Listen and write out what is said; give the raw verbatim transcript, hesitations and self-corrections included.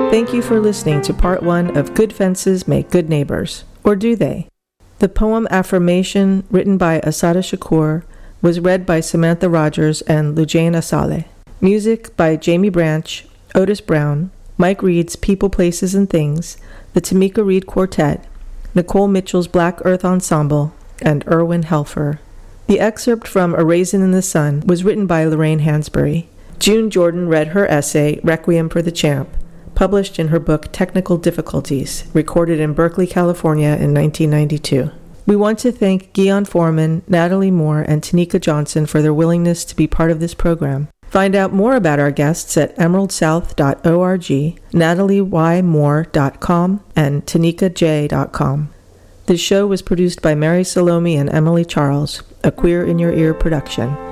Thank you for listening to part one of Good Fences Make Good Neighbors. Or do they? The poem Affirmation, written by Assata Shakur, was read by Samantha Rogers and Lujaina Saleh. Music by Jamie Branch, Otis Brown, Mike Reed's People, Places, and Things, the Tamika Reed Quartet, Nicole Mitchell's Black Earth Ensemble, and Erwin Helfer. The excerpt from A Raisin in the Sun was written by Lorraine Hansberry. June Jordan read her essay, Requiem for the Champ, published in her book Technical Difficulties, recorded in Berkeley, California in nineteen ninety-two. We want to thank Guion Foreman, Natalie Moore, and Tanika Johnson for their willingness to be part of this program. Find out more about our guests at emerald south dot org, natalie y moore dot com, and tanika j dot com. This show was produced by Mary Salome and Emily Charles, a Queer in Your Ear production.